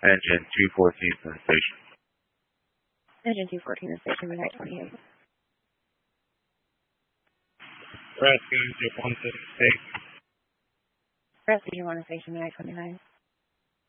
Engine 214 to the station. Engine 214 to the station, Midnight 28. Rescue 1 to the station. Rescue 1 to station, Midnight 29.